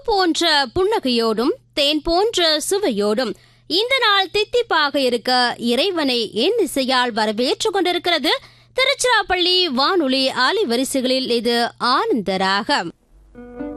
போன்ற புன்னகையோடும் தேன் போன்ற சுவையோடும் இந்த நாள் தித்திப்பாக இருக்க இறைவனை என் இசையால் வரவேற்றுக் கொண்டிருக்கிறது திருச்சிராப்பள்ளி வானொலி அலைவரிசைகளில். இது ஆனந்த ராகம்.